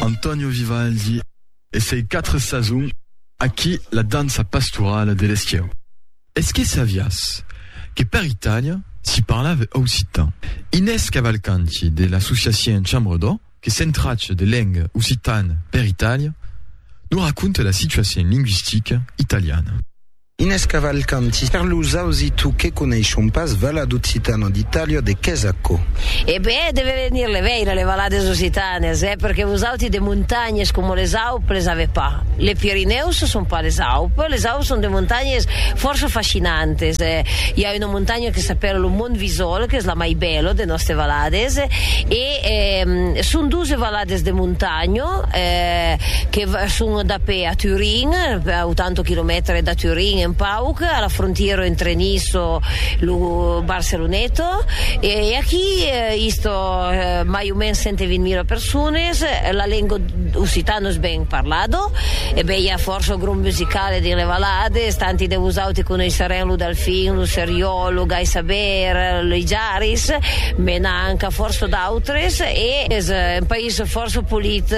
Antonio Vivaldi e sei 4 stagioni a chi la danza pastorale dell'Eschio. Est-ce que savias che per Italia si parlava occitan? Inès Cavalcanti dell'associazione Chambredò, che s'entraccia de langue occitane per Italia, nous raconte la situazione linguistica italiana. Inès Cavalcanti, per l'usausi tu che conosci pas valado occitano d'Italia de Chesacco. E beh, deve venire le veire le valades occitanes, perché usauti de montagne come les Alpes les ave pas. Les Pyrénées sont pas les Alpes sont des montagnes forse fascinantes. Il y a una montagna che s'appelle le Mont Visol, che è la mai bello de nostre valades, e sono due valades de montagno che sono da pe a Turin, a 80 km da Turin in Pauc, alla frontiera entre Nisso e Barceloneto, e qui isto mai o meno 120.000 persone, la lingua occitana è ben parlato, e beh, ha forse un gruppo musicale delle valade, tanti de usauti con il Sareno, Dalfin, lo Seriolo, Gai Saber, lo Giaris, ma anche forse d'altres, e è un paese forse pulito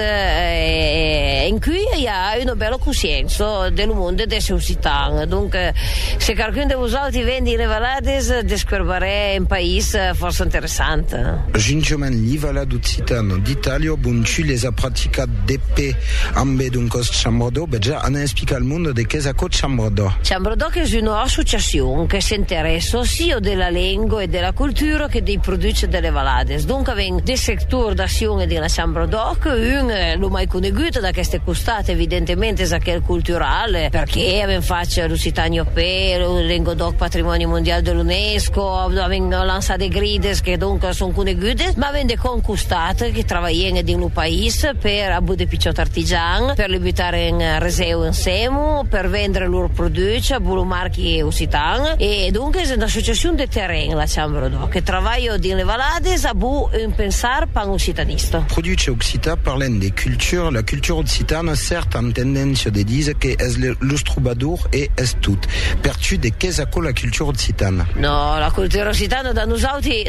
in cui ha una bella coscienza del mondo delle occitane. Dunque, se qualcuno de usauti vendi le valades, descriverei un paese forse interessante. Ginjomen gli valado occitano d'Italia, bunci les ha praticat d'épée ambe d'un cos Chambredò, già hanno explicato al mondo di Chesacco Chambredò. Chambredò che è un'associazione che si interessa sia della lingua e della cultura che dei produci delle valades. Dunque abbiamo dei settori d'azione della Chambredò, che un lo mai conosciuto da queste costate, evidentemente è quel culturale, perché abbiamo fatto l'Occitania Europeo, il Languedoc Patrimonio Mondiale dell'UNESCO, abbiamo lanciato grides che dunque sono conosciute, ma abbiamo dei concostate che lavorano in un paese per abu de picciotto artigiano, per li buttare in reseo insieme, per vendere i loro prodotti a bulo marchi occitani, e dunque è un'associazione di terreno la Chambredò che lavora nelle valades a bu un pensare pan occitanista. Produce occità parlando di cultura, la cultura occitana certo ha tendenza di dire che è lo strubadur e è tutto. Perciò di Chesacco la cultura occitana? No, la cultura occitana da Nusauti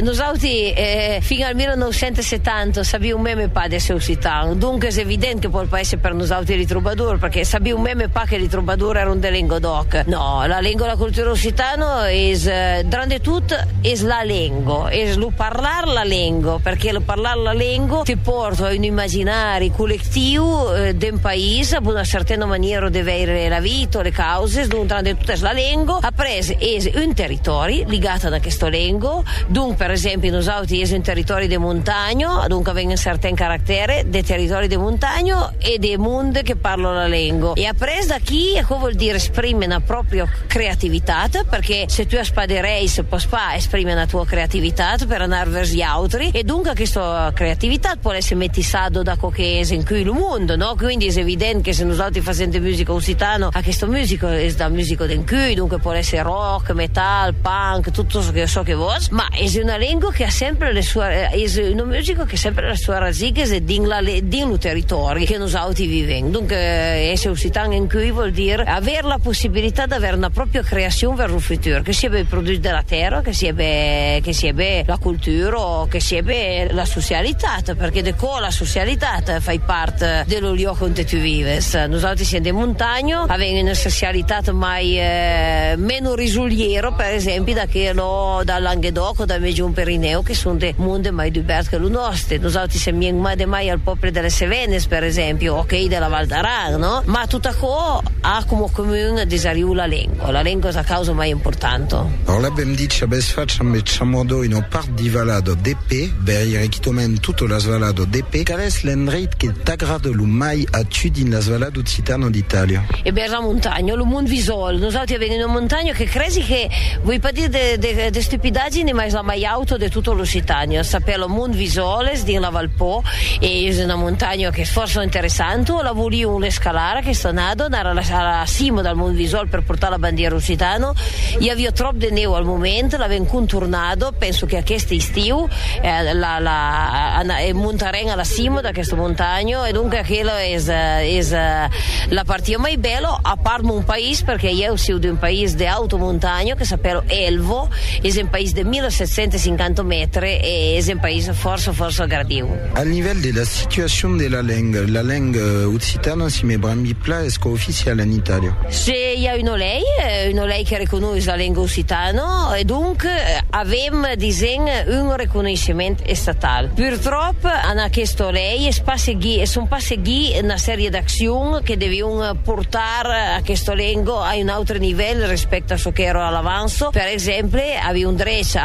fino al 1970 sabia un meme pa di essere occitano, dunque è evidente che poi paese per Nusauti di troubadour, perché sabia un meme pa che i troubadour erano del Languedoc. No, la lingua, la cultura occitana è grande tutto, è la lingua, è lo parlare la lingua, perché lo parlare la lingua ti porta a un immaginario collettivo di un paese, in una certa maniera di vedere la vita, le cause, dunque tutto è la lingua, ha preso un territorio legato a questa lingua, dunque per esempio in Nusauti è un territorio di montagna, dunque aveva un certo carattere dei territori di montagna e dei mondi che parlano la lingua, e ha preso da chi, che vuol dire esprime la propria creatività, perché se tu spaderei se puoi esprime la tua creatività per andare verso gli altri, e dunque questa creatività può essere mettissata da qualche in cui il mondo, no? Quindi è evidente che se Nusauti facendo musica occitana, a questa musica è da musica in cui, dunque può essere rock, metal, punk, tutto ciò che vuoi, ma è una lingua che ha sempre le sue, è una musica che ha sempre le sue radici din lo territorio che Nusauti vivono. Dunque essere occitano in cui vuol dire avere la possibilità di avere una propria creazione per il futuro, che sia i prodotti della terra, che sia la cultura, che sia la socialità, perché con la socialità fai parte dello luogo dove tu vivi. Nusauti siamo di montagna, abbiamo una socialità mai meno risuliero, per esempio dal Languedoc o dal Regione Pirineo, che sono dei mondi mai diversi che lo nostro. Nusauti siamo mai al popolo delle Cevenes, per esempio, ok, della Val d'Aran, no? Ma tutta ciò ha come comune desariu la lingua è la causa mai importante. Allora abbiamo detto che facciamo Chambredò in una parte di valado d'Epè, per chitomen tutto la svalado d'Epè, qual è l'endret che t'aggrada lo mai a tu in la svalado occitano d'Italia? E beh, la montagna, lo Mont Visol, Nusauti abbiamo una montagna che credi che vuoi pas dire de stupidaggini, ma è la mai alta di tutto l'Occitania, sapere Mont Visoles di la Valpo, e è una montagna che forse è interessante, la volevo un scalare che sto andando alla cima del Mont Visol per portare la bandiera occitana, io avevo troppo di neve al momento, l'avevo contornato, penso che a questo estiu monteremo alla cima da questa montagna, e dunque quella è la partita mai bella, a parte un paese, perché io sono di un paese di alto montagna che si chiama Elvo, è un paese di 1750 metri e è un paese forse gradito. A livello della situazione della lingua occitana si met brambi pla è ufficiale in Italia. Se hi ha una lei che riconosce la lingua occitana e dunque abbiamo un riconoscimento statale. Purtroppo hanno chiesto lei e sono passati una serie di azioni che devono portare a questa lingua a un altro livello rispetto a ciò che era all'avanzo. Per esempio, avevano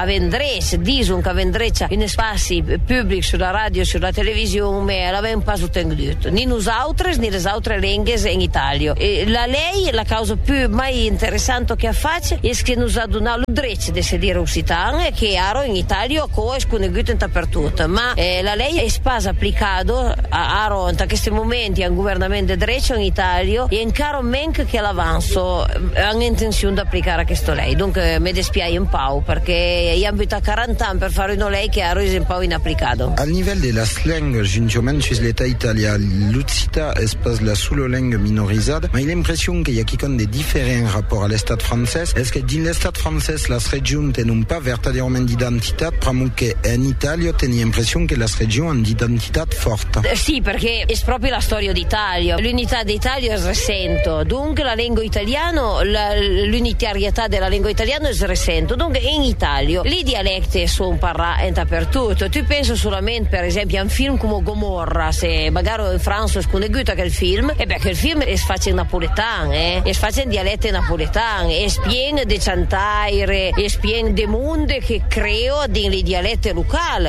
dicono in spazi pubblici sulla radio e sulla televisione, ma l'avevano pas ottenuto. Né noi altri né le altre lingue in Italia. E la cosa più mai interessante che ha fatto è che nos ha donato il diritto di sedere occitano che ero in Italia come è sconosciuto dappertutto, ma la lei è spasa applicato a questi momenti al governamento di diritto in Italia e ancora meno che l'avanzo hanno intenzione di applicare a questo lei. Dunque mi dispiace un po' perché io ho avuto 40 anni per fare una lei che ero un po' inapplicato. A livello della slang giungiamente l'État italien l'occita è la sola lingua minorizzata, ma ho l'impressione che ci sono dei differenti rapporti all'Estat francese. Est-ce que dans l'Estat francese la regione non ha veramente identità, perché in Italia ho l'impressione che la regione ha un'identità forte? Sì, perché è proprio la storia d'Italia. L'unità d'Italia è recente, dunque la lingua italiana, l'unitarietà della lingua italiana è recente. Dunque in Italia i dialetti sono parlati dappertutto. Tu pensi solamente per esempio a un film come Gomorra, se magari in Francia è sconosciuto che il film, che il film è fatto in napoletano, è fatto in dialetto napoletano, è pieno di cantaire, è pieno di mondo che creo nei dialetti locali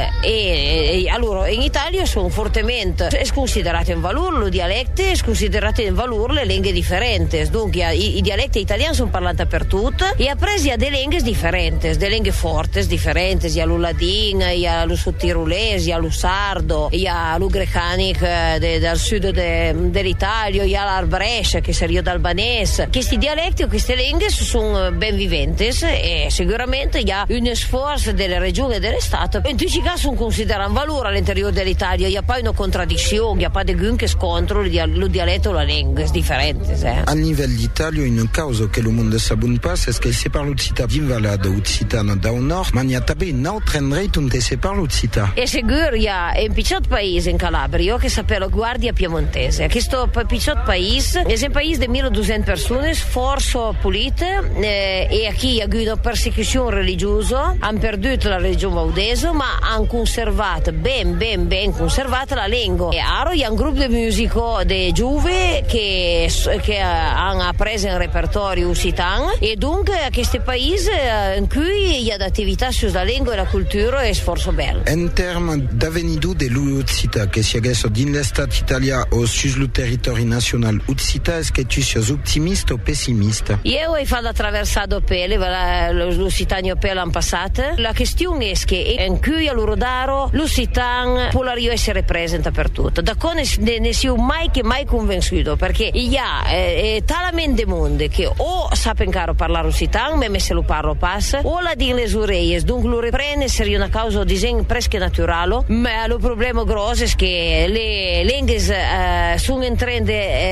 e allora in Italia sono fortemente considerati in valore il dialetto, è considerato in valore le lingue differenti. Dunque i dialetti italiani sono parlati dappertutto e ha preso delle lingue differenti, delle lingue forti differenti, sia lo ladino, sia lo sottirolese, sia lo sardo, sia lo grecanic del sud dell'Italia, sia l'arbrescia che sarebbe d'albanese. Questi dialetti o queste lingue sono ben viventi e sicuramente hi ha un sforzo delle regioni e dello Stato. In tutti i casi sono considerati un valore all'interno dell'Italia, il n'y a pas una contraddizione, il n'y a pas de che scontro, il dialetto o la lingua è differente. A livello d'Italia, in un caso che il mondo sa buon passo, è che si parla l'occitano di Valada occitano da un nord, ma il y a anche un altro endroit dove si parla l'occitano. E sicuro hi ha un piccolo paese in Calabria che si chiama Guardia Piemontese. Questo piccolo paese è un paese di 1200 persone, forse pulite, e qui ha una persecuzione religiosa, hanno perduto la religione vaudese, ma hanno conservato ben conservata la lingua. E ora hi ha un gruppo di musico di giovani che hanno appreso il repertorio occitano e dunque a questo paese in cui hi ha attività sulla lingua e la cultura è sforzo bello. In termini d'avvenido dell'occità che sia adesso in l'estate italiana o sul territorio nazionale occità, è che tu sia ottimista o pessimista? Io ho fatto attraversato pelle, l'occitano pelle l'anno passato. La questione è che in cui a loro daro l'occitano può essere presente dappertutto. Da come ne sono mai convinto, perché hi ha talmente mondo che o sappiano caro parlare occitano, ma se lo parlo passa, o la din le orecchie, dunque lo riprende seria una causa di disegno presque naturale, ma il problema grosso è che le lingue sono in trend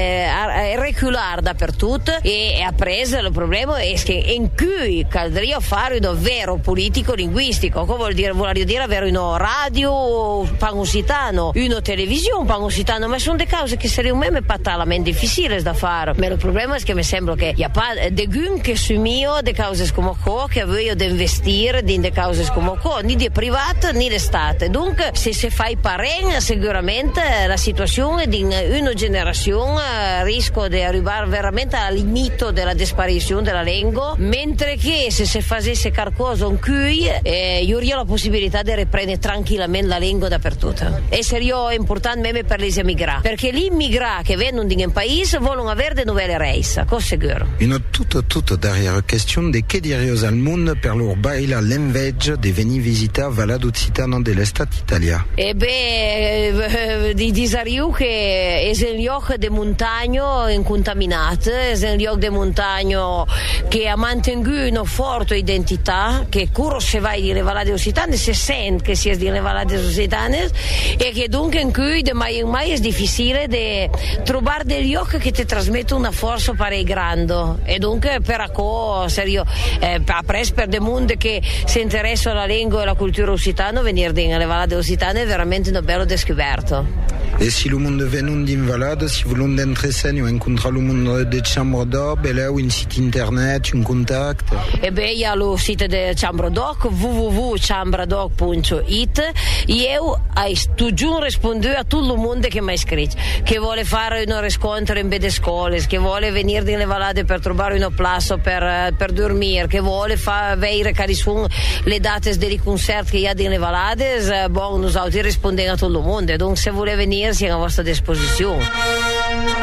a reculare dappertutto e a preso il problema è che in cui caldria fare un vero politico linguistico, che vuol dire avere una radio pan-occitano, una televisione pan-occitano, ma sono delle cose che sarebbero meme talmente difficili da fare. Ma il problema è che mi sembra che hi ha pas de gun che su mio de cose come co che voglio di investire in de cose come co, ni di privato ni di Stato. Dunque se si fa i paren sicuramente la situazione di una generazione rischia di arrivare veramente al limite della disparizione della lingua, mentre che se si facesse qualcosa in cui io avrei la possibilità di riprendere tranquillamente la lingua dappertutto. E serio importante meme per gli immigrati, perché gli immigrati che vengono in un paese vogliono avere delle nuove reise, cosa sicuro. In tutto derrière questione di che dire al mondo per loro baila l'inveggio di venire visitare Valada Occitano dell'estate italiana. E di disariu che è un luogo di montagna incontaminato, è un luogo di montagna che ha mantenuto una forte identità, che curo se vai di Valade Occitane si sente che sia di Valade Occitane, e che dunque in cui de mai è difficile di trovare degli occhi che ti trasmettono una forza pari grande, e dunque per acco serio appresso per de mondo che si interessa alla lingua e alla cultura occitana, venire nelle Valade Occitane è veramente un bello descoperto. E se il mondo è venuto in Valade, se volete entrare o incontrare il mondo di Chambra d'Oc, è un sito internet, un contatto? E beh, io ho il sito di Chambra d'Oc, www.chambradoc.it. Io ho già risposto a tutto il mondo che mi ha scritto, che vuole fare un riscontro in belle scuole, che vuole venire nelle Valade per trovare una place per dormire, che vuole vedere quali sono le date dei concerti che hi ha nelle Valade. Bon, noi rispondiamo a tutto il mondo, dunque se vuole venire siamo a vostra disposizione.